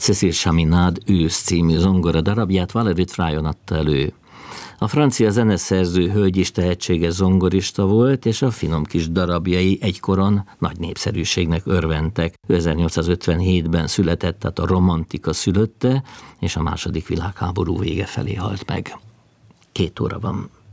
Cécile Chaminade ősz című zongora darabját Valérie Trajan adta elő. A francia zeneszerző hölgy is tehetséges zongorista volt, és a finom kis darabjai egykoron nagy népszerűségnek örventek. 1857-ben született, tehát a romantika szülötte, és a II. Világháború vége felé halt meg. 2 óra van.